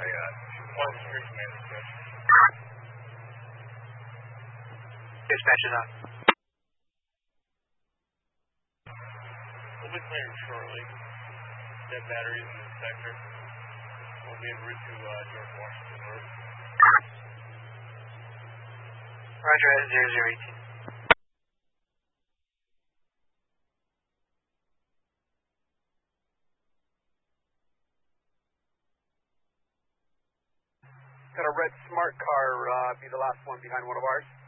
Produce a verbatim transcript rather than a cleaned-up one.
I got one street command dispatch. Dispatch is up. We'll be clearing shortly. Dead batteries in this sector. We'll be en route to uh, George Washington Road. Roger, zero zero eighteen. Got a red smart car, uh, be the last one behind one of ours.